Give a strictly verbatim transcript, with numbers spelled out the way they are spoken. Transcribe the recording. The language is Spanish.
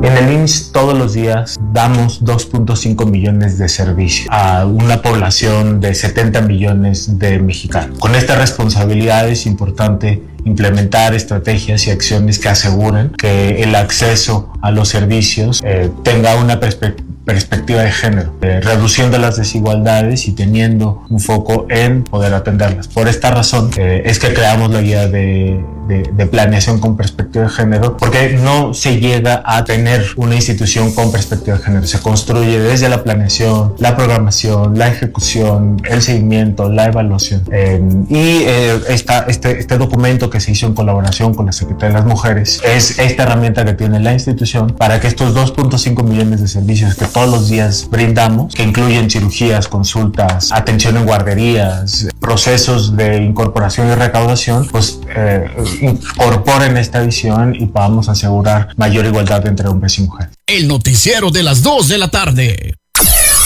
En el I M S S todos los días damos dos punto cinco millones de servicios a una población de setenta millones de mexicanos. Con esta responsabilidad es importante implementar estrategias y acciones que aseguren que el acceso a los servicios eh, tenga una perspectiva perspectiva de género, eh, reduciendo las desigualdades y teniendo un foco en poder atenderlas. Por esta razón eh, es que creamos la guía de, de, de planeación con perspectiva de género, porque no se llega a tener una institución con perspectiva de género. Se construye desde la planeación, la programación, la ejecución, el seguimiento, la evaluación. Eh, y eh, esta, este, este documento que se hizo en colaboración con la Secretaría de las Mujeres es esta herramienta que tiene la institución para que estos dos punto cinco millones de servicios que todos los días brindamos, que incluyen cirugías, consultas, atención en guarderías, procesos de incorporación y recaudación, pues eh, incorporen esta visión y podamos asegurar mayor igualdad entre hombres y mujeres. El noticiero de las dos de la tarde.